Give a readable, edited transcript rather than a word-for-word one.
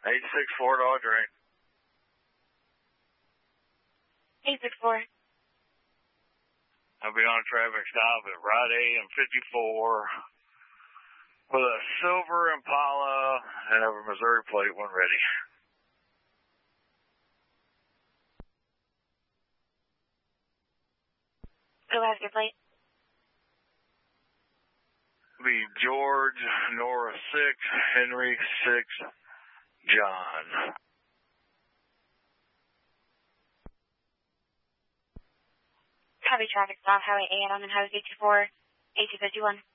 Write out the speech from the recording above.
864 Dodge Ring. 864. I'll be on a traffic stop at Rite Aid and 54 with a silver Impala and have a Missouri plate when ready. Go ahead, your plate. Be George, Nora 6, Henry 6, John. Copy traffic stop, Highway 8 on Highway 54, 8251.